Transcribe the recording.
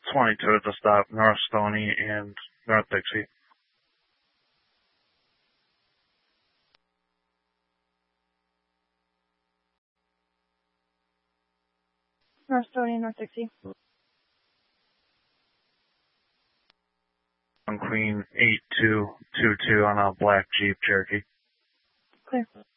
22 at the stop, North Stony and North Dixie. North Stony, North Dixie. On Queen 8222 on a black Jeep Cherokee. Clear.